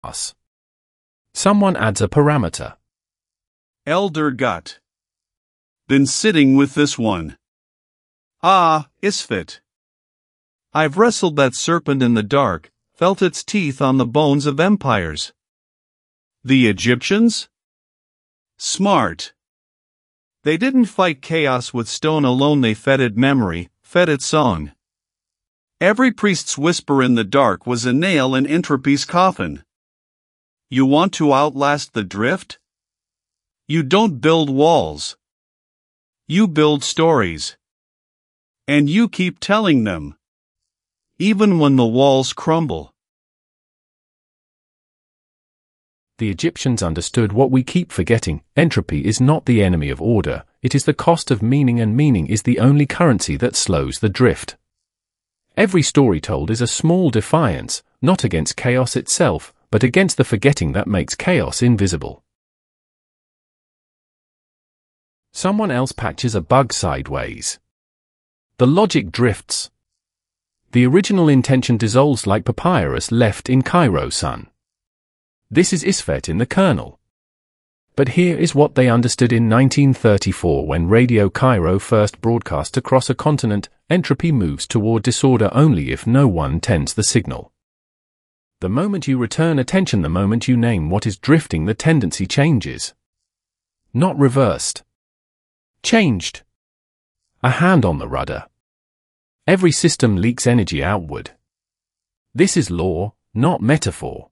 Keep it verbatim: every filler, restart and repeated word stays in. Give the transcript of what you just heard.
chaos. Someone adds a parameter. Elder gut. Been sitting with this one. Ah, Isfet. I've wrestled that serpent in the dark, felt its teeth on the bones of empires. The Egyptians? Smart. They didn't fight chaos with stone alone, they fed it memory, fed it song. Every priest's whisper in the dark was a nail in entropy's coffin. You want to outlast the drift? You don't build walls. You build stories. And you keep telling them. Even when the walls crumble. The Egyptians understood what we keep forgetting. Entropy is not the enemy of order, it is the cost of meaning, and meaning is the only currency that slows the drift. Every story told is a small defiance, not against chaos itself, but against the forgetting that makes chaos invisible. Someone else patches a bug sideways. The logic drifts. The original intention dissolves like papyrus left in Cairo sun. This is Isfet in the kernel. But here is what they understood in nineteen thirty-four when Radio Cairo first broadcast across a continent: entropy moves toward disorder only if no one tends the signal. The moment you return attention, the moment you name what is drifting, the tendency changes. Not reversed. Changed. A hand on the rudder. Every system leaks energy outward. This is law, not metaphor.